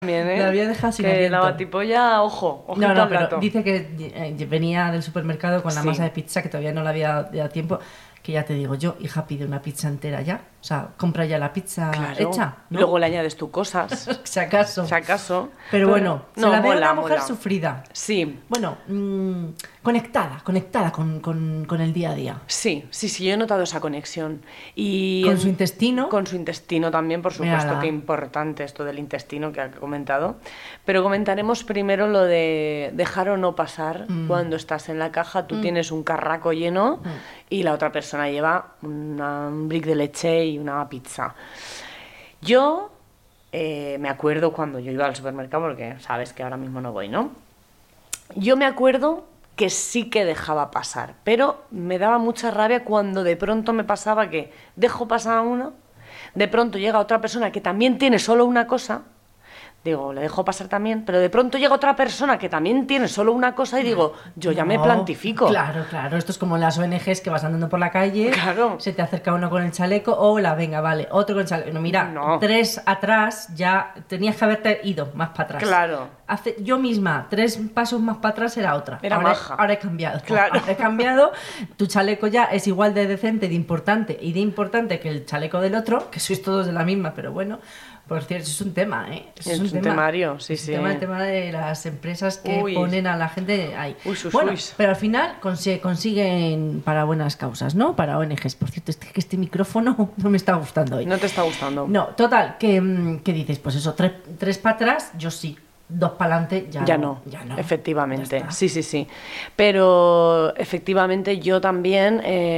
También, ¿eh? La había dejado sin Que aliento. la batipolla, ojo, ojito No, al pero dato. dice que venía del supermercado con la Sí. masa de pizza, que todavía no la había dado tiempo, que ya te digo yo, hija, pide una pizza entera ya. O sea, compra ya la pizza Claro. hecha, ¿no? Luego le añades tus cosas, Si acaso. si acaso. Pero bueno, se no, la ve mola, una mujer mola. sufrida. Sí, Bueno, conectada con el día a día. sí, yo he notado esa conexión. Y Con su intestino. Con su intestino también, por supuesto, Mírala. que importante esto del intestino que ha comentado. Pero comentaremos primero lo de dejar o no pasar. Cuando estás en la caja, tú tienes un carraco lleno y la otra persona lleva un brick de leche y una pizza. Yo me acuerdo cuando yo iba al supermercado, porque sabes que ahora mismo no voy, ¿no? Yo me acuerdo que sí que dejaba pasar, pero me daba mucha rabia cuando de pronto me pasaba que dejo pasar a uno, de pronto llega otra persona que también tiene solo una cosa, digo, le dejo pasar también, pero de pronto llega otra persona que también tiene solo una cosa y digo, yo ya me No, plantifico. Claro, claro. Esto es como las ONGs que vas andando por la calle, Claro. se te acerca uno con el chaleco, hola, venga, vale, otro con el chaleco. No, mira, No. 3 atrás, ya tenías que haberte ido más para atrás. Claro. Yo misma, 3 pasos más para atrás era otra. Era ahora, maja. ahora he cambiado. Claro. Ahora he cambiado, tu chaleco ya es igual de decente, de importante y de importante que el chaleco del otro, que sois todos de la misma, pero bueno. Por cierto, eso es un tema, ¿eh? Eso Es un temario, sí, sí. El tema de las empresas que Uy. ponen a la gente ahí. Uy, bueno, uy. pero al final consiguen para buenas causas, ¿no? Para ONGs. Por cierto, este micrófono no me está gustando hoy. No te está gustando. No, total, que dices, pues eso, 3 para atrás, yo sí. 2 para adelante, Ya no, Ya no. efectivamente, Ya está. sí. Pero efectivamente yo también,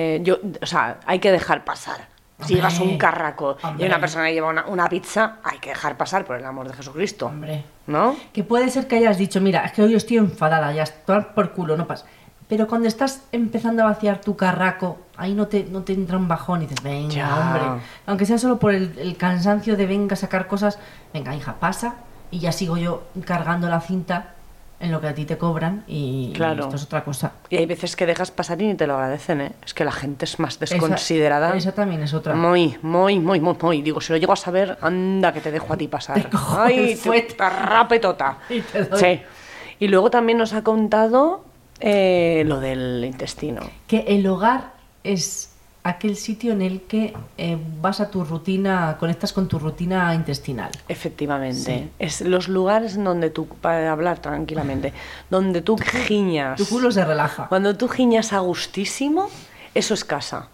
o sea, hay que dejar pasar. Si Hombre, llevas un carraco y hombre. una persona lleva una pizza, hay que dejar pasar por el amor de Jesucristo. Hombre. ¿No? Que puede ser que hayas dicho, mira, es que hoy estoy enfadada, ya estoy por culo, no pasa. Pero cuando estás empezando a vaciar tu carraco, ahí no te entra un bajón y dices, venga, Ya. hombre. Aunque sea solo por el cansancio de venga a sacar cosas, venga, hija, pasa y ya sigo yo cargando la cinta en lo que a ti te cobran y Claro. esto es otra cosa. Y hay veces que dejas pasar y ni te lo agradecen, ¿eh? Es que la gente es más desconsiderada. Esa también es otra. Muy. Digo, si lo llego a saber, anda que te dejo a ti pasar. Te cojo Ay, el fuete. te rapetota. Y te doy. Sí. Y luego también nos ha contado lo del intestino. Que el hogar es aquel sitio en el que vas a tu rutina, conectas con tu rutina intestinal. Efectivamente. Sí. Es los lugares en donde tú, para hablar tranquilamente, donde tú giñas. Tu culo se relaja. Cuando tú giñas a gustísimo, eso es casa.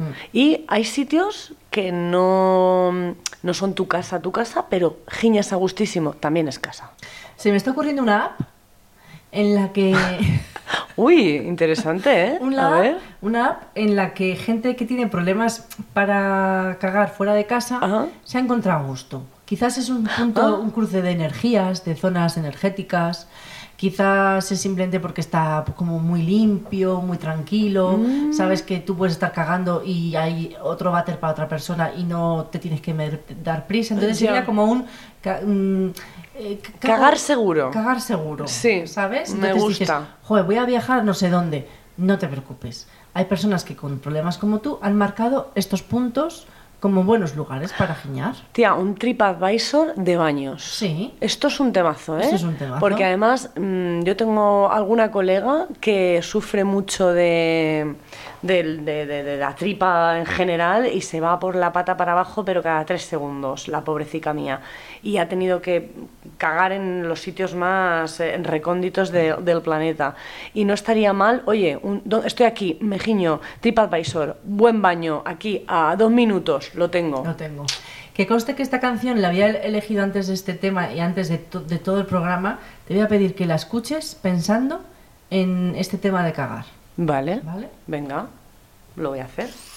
Y hay sitios que no son tu casa, pero giñas a gustísimo, también es casa. Se me está ocurriendo una app en la que Uy, interesante, ¿eh? A ver. una app en la que gente que tiene problemas para cagar fuera de casa Ajá. se ha encontrado a gusto. Quizás es un punto, un cruce de energías, de zonas energéticas. Quizás es simplemente porque está como muy limpio, muy tranquilo. Sabes que tú puedes estar cagando y hay otro váter para otra persona y no te tienes que dar prisa. Entonces Ya. sería como un Cagar seguro. Cagar seguro. Sí, ¿sabes? me Entonces gusta. dices, joder, voy a viajar no sé dónde. No te preocupes. Hay personas que con problemas como tú han marcado estos puntos como buenos lugares para giñar. Tía, un TripAdvisor de baños. Sí. Esto es un temazo, ¿eh? Esto es un temazo. Porque además yo tengo alguna colega que sufre mucho de la tripa en general y se va por la pata para abajo, pero cada 3 segundos, la pobrecita mía. Y ha tenido que cagar en los sitios más recónditos del planeta. Y no estaría mal, oye, estoy aquí, me giño, TripAdvisor, buen baño, aquí, a 2 minutos, lo tengo. Lo tengo. Que conste que esta canción la había elegido antes de este tema y antes de todo el programa. Te voy a pedir que la escuches pensando en este tema de cagar. Vale, ¿Vale? venga, lo voy a hacer.